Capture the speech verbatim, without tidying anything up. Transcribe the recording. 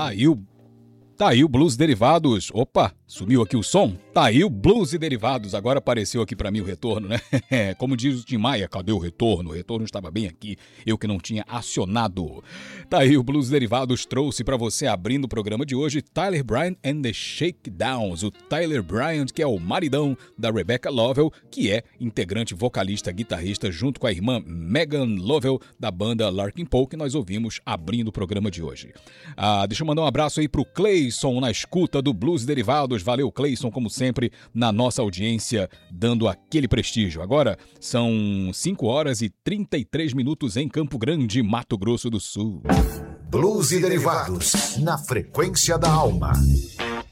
Tá aí o, tá aí o Blues Derivados. Opa, sumiu aqui o som. Tá aí o Blues e Derivados. Agora apareceu aqui pra mim o retorno, né? Como diz o Tim Maia, cadê o retorno? O retorno estava bem aqui, eu que não tinha acionado. Tá aí o Blues Derivados, trouxe pra você abrindo o programa de hoje Tyler Bryant and the Shakedowns. O Tyler Bryant, que é o maridão da Rebecca Lovell, que é integrante, vocalista, guitarrista, junto com a irmã Megan Lovell, da banda Larkin Poe, que nós ouvimos abrindo o programa de hoje. Ah, deixa eu mandar um abraço aí pro Cleison na escuta do Blues Derivados. Valeu, Cleison, como sempre, na nossa audiência, dando aquele prestígio. Agora são cinco horas e trinta e três minutos em Campo Grande, Mato Grosso do Sul. Blues e Derivados, na frequência da alma.